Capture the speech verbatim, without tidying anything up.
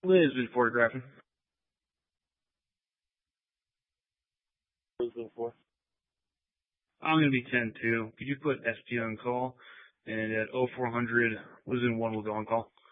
Liz been photographing. What are you looking for? I'm going to be ten two. Could you put S P on call? And at oh four hundred, Liz in one will go on call.